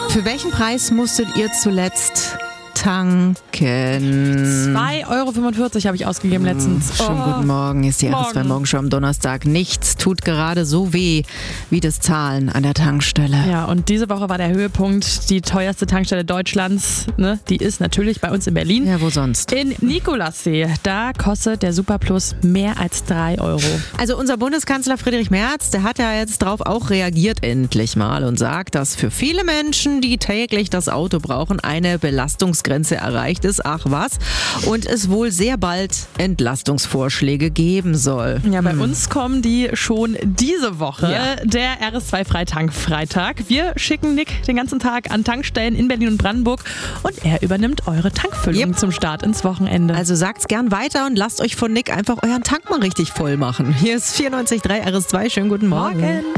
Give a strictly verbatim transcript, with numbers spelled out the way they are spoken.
Für welchen Preis musstet ihr zuletzt tanken? zwei Euro fünfundvierzig habe ich ausgegeben letztens. Schönen Oh. guten Morgen, ist die R S zwei Morgen. Morgenshow am Donnerstag. Nichts tut gerade so weh wie das Zahlen an der Tankstelle. Ja, und diese Woche war der Höhepunkt, die teuerste Tankstelle Deutschlands, ne? Die ist natürlich bei uns in Berlin. Ja, wo sonst? In Nikolassee, da kostet der Superplus mehr als drei Euro. Also unser Bundeskanzler Friedrich Merz, der hat ja jetzt drauf auch reagiert endlich mal und sagt, dass für viele Menschen, die täglich das Auto brauchen, eine Belastungsgrenze erreicht ist. Ach was. Und es wohl sehr bald Entlastungsvorschläge geben soll. Ja, bei uns kommen die schon diese Woche, Ja. der R S zwei Freitag-Freitag. Wir schicken Nick den ganzen Tag an Tankstellen in Berlin und Brandenburg und er übernimmt eure Tankfüllung Yep. zum Start ins Wochenende. Also sagt's gern weiter und lasst euch von Nick einfach euren Tank mal richtig voll machen. Hier ist vierundneunzig Komma drei R S zwei. Schönen guten Morgen. Morgen.